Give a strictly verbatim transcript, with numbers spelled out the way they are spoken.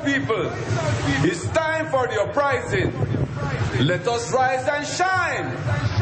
people, it's time for the uprising. Let us rise and shine.